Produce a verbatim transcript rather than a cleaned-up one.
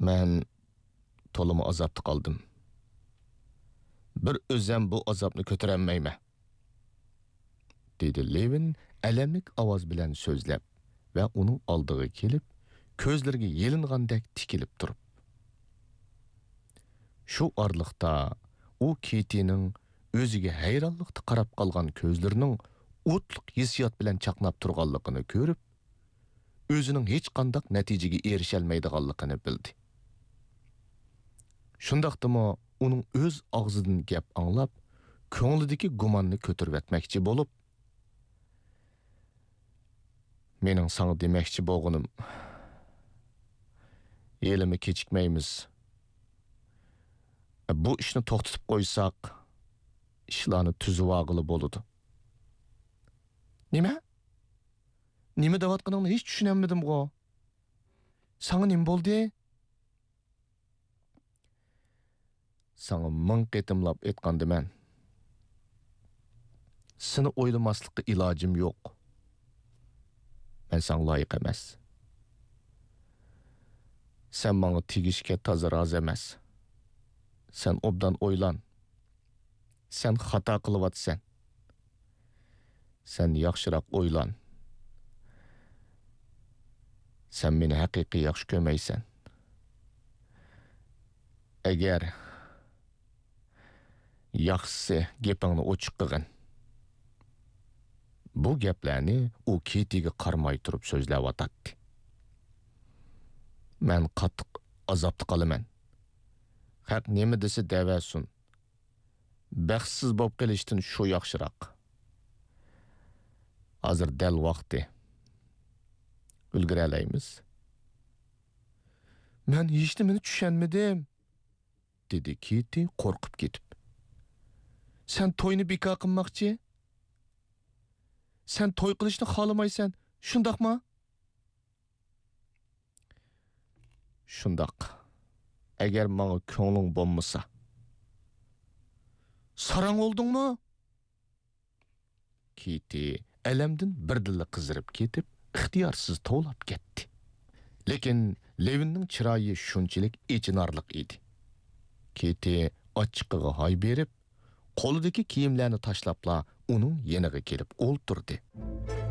Men tolama azapta qaldım. Bir özüm bu azapni ko'taranmayman, dedi Levin alamlik ovoz bilan so'zlab va uning oldiga kelib, ko'zlariga yelingandek tikilib turib. Shu orliqda u Kitining o'ziga hayronlikda qarab qolgan ko'zlarining o'tliq hissiyot bilan chaqnab turganligini ko'rib, o'zining hech qanday natijaga erisha olmaydiganligini bildi. Shundaqdimi uning o'z og'zidan gap anglab, ko'nglidagi gumonni ko'tarib etmoqchi bo'lib, mening sana demoqchi bo'lganim, elimi kechikmaymiz. Bu ishni to'xtatib qo'ysak, ishlarni tuzib olg'ili bo'ladi. Nima? Nima deyotganingni hech tushunmadim go. Sana nima bo'ldi? Sana ming qatimlab aytgandiman. Seni o'ylamaslikqa ilojim yo'q. Men sana loyiq emas. Sen menga tegishga toza rozi emas. Sen obdan o'ylan. Sen xato qilyapsan. Sen yaxshiroq o'ylan. Sen meni haqiqiy yaxshi ko'rmaysan. Agar yaxshisi gapingni ochiq qilgin. Bu gaplarni u Kitiga qarmay turib so'zlayotdi. Men qattiq azobda qolaman. Haq nima desa davasun. Baxtsiz bo'lib qilishdan shu yaxshiroq. Hozir dal vaqti. Ulgura olamiz. Men hech nimani tushunmadim, dedi Kiti qo'rqib ketib. Sen to'yni bekor qilmoqchi? Sen to'y qilishni xohlamaysan, shundaqmi? Shundaq. Agar menga ko'ngling bo'lmasa, sarang oldingmi? Kiti alamdan birdilla qizirib ketib, ixtiyorsiz to'lab ketdi. Lekin Levinning chiroyi shunchalik ichinarliq edi. Kiti ochiqqiga hay berib, qo'lidagi kiyimlarni tashlabla uning yeniga kelib o'ltirdi.